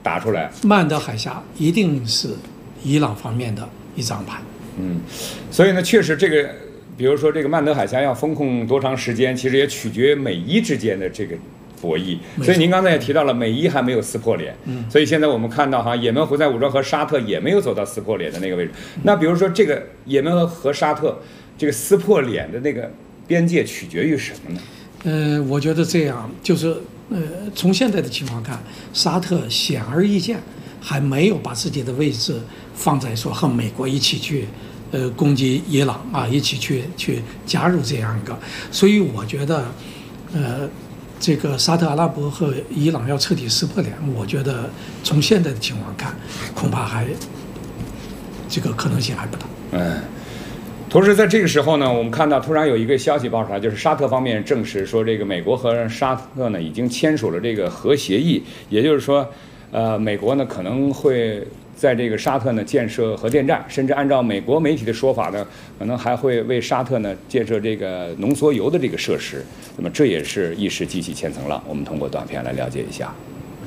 打出来。 曼德海峡一定是伊朗方面的一张牌。 所以呢，确实这个，比如说这个曼德海峡要封控多长时间，其实也取决于美伊之间的这个博弈。所以您刚才也提到了，美伊还没有撕破脸。所以现在我们看到哈，也门胡塞武装和沙特也没有走到撕破脸的那个位置。那比如说这个也门和沙特这个撕破脸的那个边界取决于什么呢？ 我觉得这样就是，从现在的情况看，沙特显而易见还没有把自己的位置放在说和美国一起去，攻击伊朗啊，一起去加入这样一个，所以我觉得，这个沙特阿拉伯和伊朗要彻底撕破脸，我觉得从现在的情况看，恐怕还这个可能性还不大。 同时在这个时候呢，我们看到突然有一个消息爆出来，就是沙特方面证实说，这个美国和沙特呢已经签署了这个核协议，也就是说，美国呢可能会在这个沙特呢建设核电站，甚至按照美国媒体的说法呢，可能还会为沙特呢建设这个浓缩铀的这个设施。那么这也是一时激起千层浪，我们通过短片来了解一下。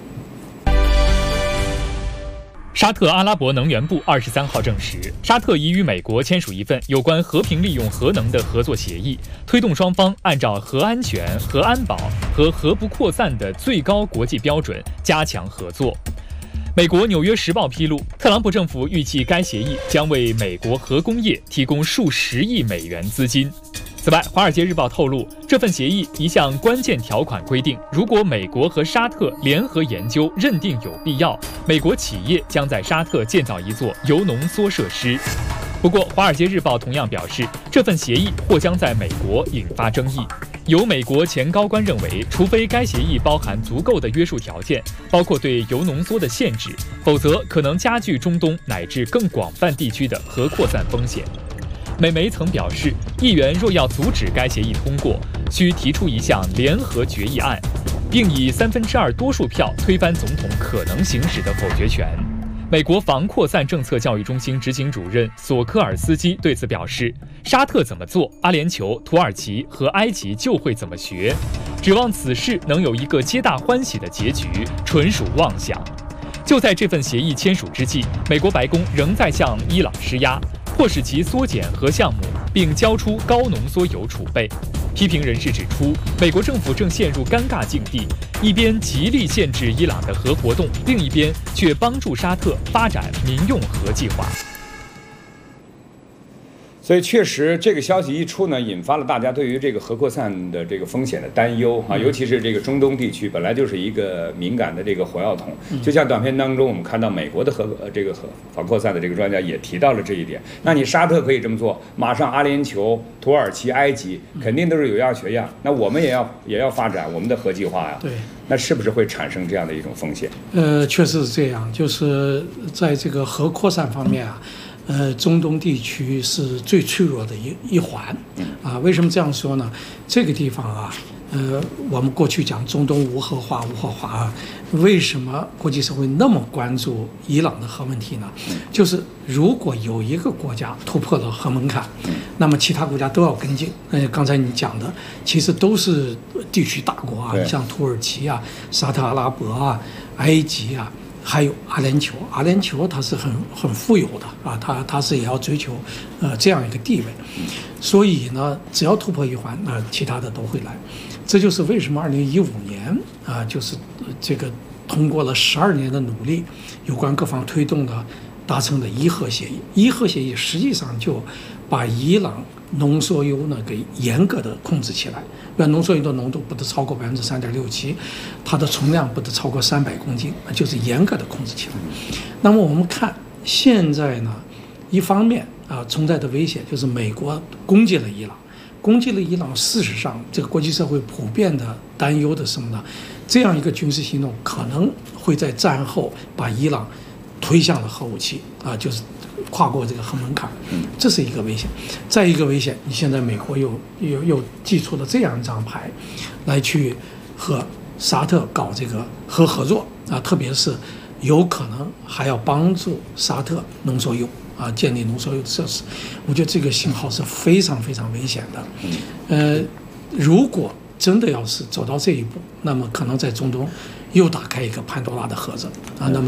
沙特阿拉伯能源部23号证实，沙特已与美国签署一份有关和平利用核能的合作协议，推动双方按照核安全、核安保和核不扩散的最高国际标准加强合作。美国《纽约时报》披露，特朗普政府预计该协议将为美国核工业提供数十亿美元资金。此外，《华尔街日报》透露，这份协议一项关键条款规定，如果美国和沙特联合研究认定有必要，美国企业将在沙特建造一座铀浓缩设施。不过，《华尔街日报》同样表示，这份协议或将在美国引发争议。有美国前高官认为，除非该协议包含足够的约束条件，包括对铀浓缩的限制，否则可能加剧中东乃至更广泛地区的核扩散风险。美媒曾表示，议员若要阻止该协议通过，需提出一项联合决议案，并以2/3多数票推翻总统可能行使的否决权。美国防扩散政策教育中心执行主任索科尔斯基对此表示，沙特怎么做，阿联酋、土耳其和埃及就会怎么学，指望此事能有一个皆大欢喜的结局，纯属妄想。就在这份协议签署之际，美国白宫仍在向伊朗施压，迫使其缩减核项目，并交出高浓缩铀储备。批评人士指出，美国政府正陷入尴尬境地，一边极力限制伊朗的核活动，另一边却帮助沙特发展民用核计划。 所以确实，这个消息一出呢，引发了大家对于这个核扩散的这个风险的担忧啊，尤其是这个中东地区本来就是一个敏感的这个火药桶。就像短片当中我们看到美国的这个防扩散的这个专家也提到了这一点。那你沙特可以这么做，马上阿联酋、土耳其、埃及肯定都是有样学样，那我们也要发展我们的核计划呀。 对， 那是不是会产生这样的一种风险？ 确实是这样，就是在这个核扩散方面啊。中东地区是最脆弱的一环，啊，为什么这样说呢？这个地方啊，我们过去讲中东无核化啊，为什么国际社会那么关注伊朗的核问题呢？就是如果有一个国家突破了核门槛，那么其他国家都要跟进。刚才你讲的，其实都是地区大国啊，像土耳其啊、沙特阿拉伯啊、埃及啊。还有阿联酋，阿联酋它是很富有的啊，它是也要追求这样一个地位，所以呢，只要突破一环，那其他的都会来。这就是为什么2015年啊，就是这个通过了12年的努力，有关各方推动的达成的伊核协议。伊核协议实际上就把伊朗浓缩铀呢给严格的控制起来，浓缩铀的浓度不得超过3.67%，它的重量不得超过300公斤，就是严格的控制起来。那么我们看现在呢，一方面啊存在的危险就是美国攻击了伊朗，事实上这个国际社会普遍的担忧的什么呢？这样一个军事行动可能会在战后把伊朗推向了核武器啊，就是跨过这个核门槛，这是一个危险。再一个危险，你现在美国又祭出了这样一张牌，来去和沙特搞这个核合作啊，特别是有可能还要帮助沙特浓缩铀啊，建立浓缩铀的设施。我觉得这个信号是非常非常危险的。如果真的要是走到这一步，那么可能在中东又打开一个潘多拉的盒子啊，那么。